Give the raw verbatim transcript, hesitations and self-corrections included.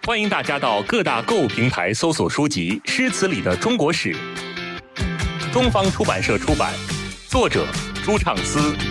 欢迎大家到各大购物平台搜索书籍《诗词里的中国史》，东方出版社出版，作者朱畅思。